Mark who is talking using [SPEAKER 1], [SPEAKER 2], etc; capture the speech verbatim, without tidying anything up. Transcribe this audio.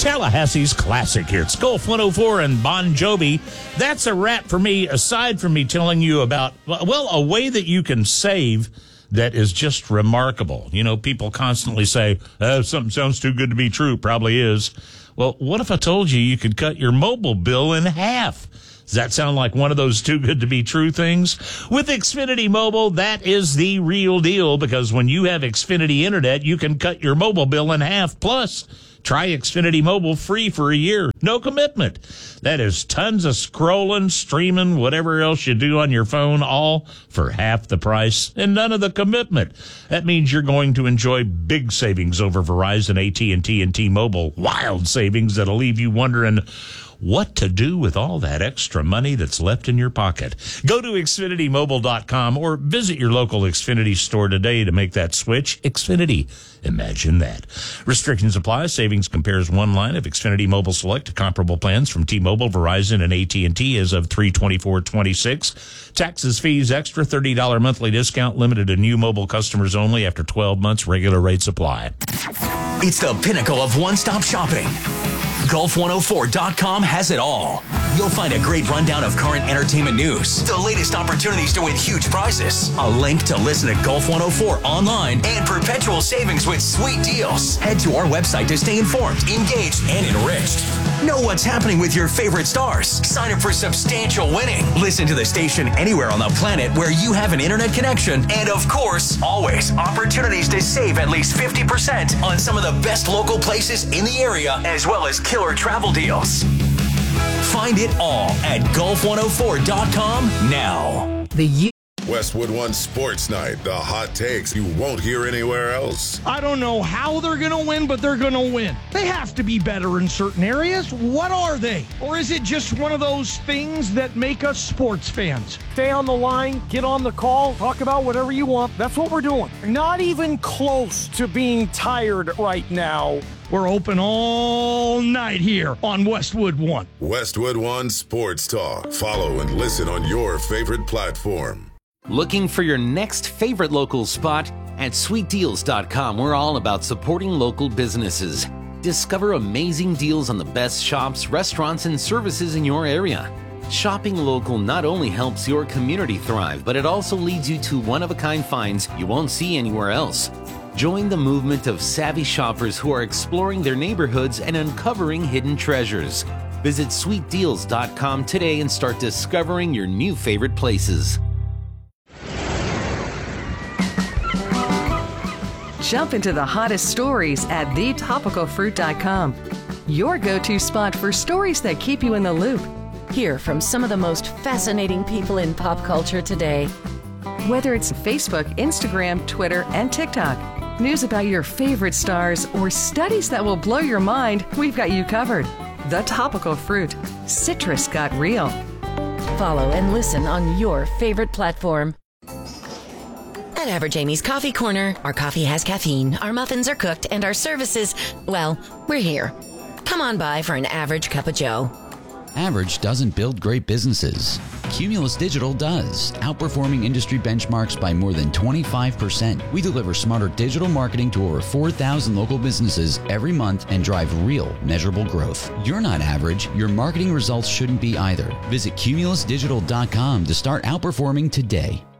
[SPEAKER 1] Tallahassee's classic hits, Gulf one oh four and Bon Jovi. That's a wrap for me, aside from me telling you about, well, a way that you can save that is just remarkable. You know, people constantly say, oh, something sounds too good to be true. Probably is. Well, what if I told you you could cut your mobile bill in half? Does that sound like one of those too good to be true things? With Xfinity Mobile, that is the real deal, because when you have Xfinity Internet, you can cut your mobile bill in half. Plus, try Xfinity Mobile free for a year. No commitment. That is tons of scrolling, streaming, whatever else you do on your phone, all for half the price and none of the commitment. That means you're going to enjoy big savings over Verizon, A T and T, and T-Mobile. Wild savings that'll leave you wondering what to do with all that extra money that's left in your pocket. Go to Xfinity Mobile dot com or visit your local Xfinity store today to make that switch. Xfinity. Imagine that. Restrictions apply. Savings compares one line of Xfinity Mobile Select to comparable plans from T-Mobile, Verizon, and A T and T as of three twenty-four twenty-six. Taxes, fees, extra thirty dollars monthly discount limited to new mobile customers only after twelve months. Regular rates apply.
[SPEAKER 2] It's the pinnacle of one-stop shopping. Gulf one oh four dot com has it all. You'll find a great rundown of current entertainment news, the latest opportunities to win huge prizes, a link to listen to Gulf one oh four online, and perpetual savings with sweet deals. Head to our website to stay informed, engaged, and enriched. Know what's happening with your favorite stars. Sign up for substantial winning. Listen to the station anywhere on the planet where you have an internet connection. And of course, always opportunities to save at least fifty percent on some of the best local places in the area, as well as killer travel deals. Find it all at Gulf one oh four dot com now.
[SPEAKER 3] The U-
[SPEAKER 4] Westwood One Sports Night, the hot takes you won't hear anywhere else.
[SPEAKER 5] I don't know how they're going to win, but they're going to win. They have to be better in certain areas. What are they? Or is it just one of those things that make us sports fans?
[SPEAKER 6] Stay on the line, get on the call, talk about whatever you want. That's what we're doing. Not even close to being tired right now.
[SPEAKER 5] We're open all night here on Westwood One.
[SPEAKER 4] Westwood One Sports Talk. Follow and listen on your favorite platform.
[SPEAKER 7] Looking for your next favorite local spot? At sweet deals dot com, we're all about supporting local businesses. Discover amazing deals on the best shops, restaurants, and services in your area. Shopping local not only helps your community thrive, but it also leads you to one-of-a-kind finds you won't see anywhere else. Join the movement of savvy shoppers who are exploring their neighborhoods and uncovering hidden treasures. Visit sweet deals dot com today and start discovering your new favorite places.
[SPEAKER 3] Jump into the hottest stories at the topical fruit dot com. Your go-to spot for stories that keep you in the loop.
[SPEAKER 8] Hear from some of the most fascinating people in pop culture today.
[SPEAKER 3] Whether it's Facebook, Instagram, Twitter, and TikTok, news about your favorite stars, or studies that will blow your mind, we've got you covered. The Topical Fruit. Citrus got real.
[SPEAKER 8] Follow and listen on your favorite platform. At Average Amy's Coffee Corner, our coffee has caffeine, our muffins are cooked, and our services, well, we're here. Come on by for an average cup of joe.
[SPEAKER 9] Average doesn't build great businesses. Cumulus Digital does, outperforming industry benchmarks by more than twenty-five percent. We deliver smarter digital marketing to over four thousand local businesses every month and drive real, measurable growth. You're not average. Your marketing results shouldn't be either. Visit Cumulus Digital dot com to start outperforming today.